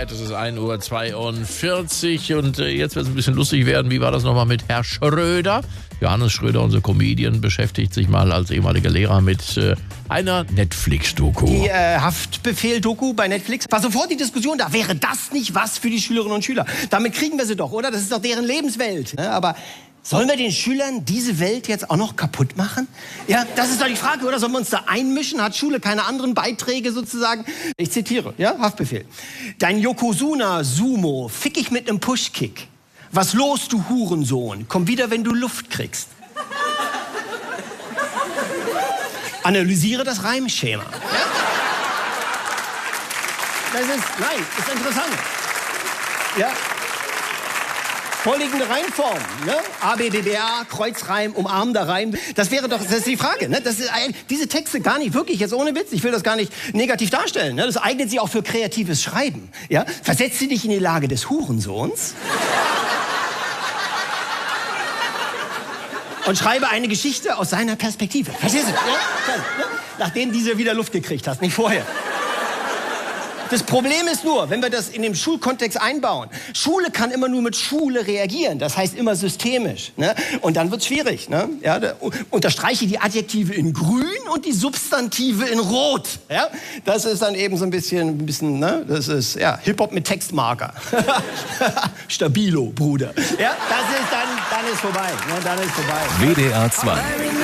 umgekehrt. Es ist 1:42 Uhr und jetzt wird es ein bisschen lustig werden. Wie war das nochmal mit Herr Schröder? Johannes Schröder, unser Comedian, beschäftigt sich mal als ehemaliger Lehrer mit einer Netflix-Doku. Die Haftbefehl-Doku bei Netflix war sofort die Diskussion, da wäre das nicht was für die Schülerinnen und Schüler. Damit kriegen wir sie doch, oder? Das ist doch deren Lebenswelt. Ja, aber sollen wir den Schülern diese Welt jetzt auch noch kaputt machen? Ja, das ist doch die Frage, oder? Sollen wir uns da einmischen? Hat Schule keine anderen Beiträge sozusagen? Ich zitiere, ja, Haftbefehl. Dein Yokozuna-Sumo fick ich mit nem Pushkick. Was los, du Hurensohn? Komm wieder, wenn du Luft kriegst. Analysiere das Reimschema. Ja? Das ist interessant. Ja. Vorliegende Reimform, ne? A, B, B, B, A, Kreuzreim, umarmender Reim. Das ist die Frage, ne? Das ist diese Texte gar nicht, wirklich, jetzt ohne Witz, ich will das gar nicht negativ darstellen, ne? Das eignet sich auch für kreatives Schreiben, ja? Versetze dich in die Lage des Hurensohns und schreibe eine Geschichte aus seiner Perspektive. Verstehst du? Ja? Nachdem diese wieder Luft gekriegt hast, nicht vorher. Das Problem ist nur, wenn wir das in den Schulkontext einbauen, Schule kann immer nur mit Schule reagieren, das heißt immer systemisch. Ne? Und dann wird's schwierig. Ne? Ja, unterstreiche die Adjektive in grün und die Substantive in rot. Ja? Das ist dann eben so ein bisschen ne? Das ist ja, Hip-Hop mit Textmarker. Stabilo, Bruder. Ja? Das ist dann ist vorbei. Ne? Dann ist vorbei. WDR 2.